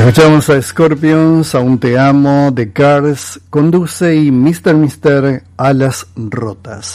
Escuchamos a Scorpions, Aún te amo, The Cars, Conduce y Mr. Alas rotas.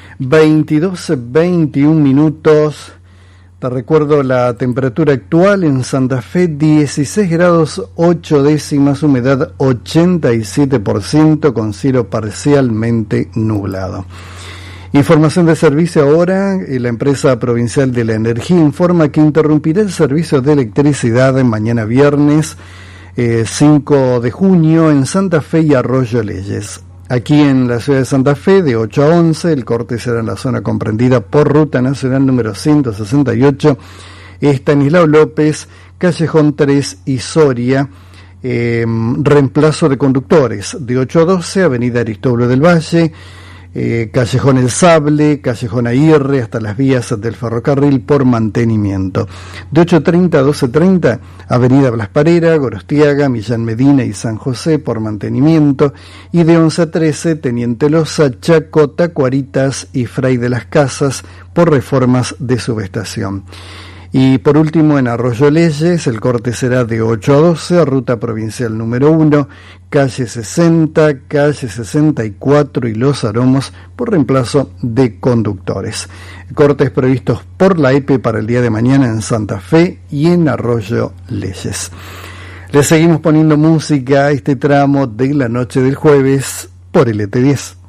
22:21 minutos. Te recuerdo la temperatura actual en Santa Fe, 16 grados 8 décimas, humedad 87%, con cielo parcialmente nublado. Información de servicio ahora. La empresa provincial de la energía informa que interrumpirá el servicio de electricidad mañana viernes 5 de junio en Santa Fe y Arroyo Leyes. Aquí en la ciudad de Santa Fe, de 8 a 11, el corte será en la zona comprendida por Ruta Nacional número 168, Estanislao López, Callejón 3 y Soria. Reemplazo de conductores, de 8 a 12, Avenida Aristóbulo del Valle, Callejón El Sable, Callejón Aguirre, hasta las vías del ferrocarril por mantenimiento. De 8:30 a 12:30, Avenida Blas Parera, Gorostiaga, Millán Medina y San José por mantenimiento. Y de 11 a 13, Teniente Loza, Chaco, Tacuaritas y Fray de las Casas por reformas de subestación. Y por último, en Arroyo Leyes, el corte será de 8 a 12, ruta provincial número 1, calle 60, calle 64 y Los Aromos, por reemplazo de conductores. Cortes previstos por la EPE para el día de mañana en Santa Fe y en Arroyo Leyes. Le seguimos poniendo música a este tramo de la noche del jueves por LT10.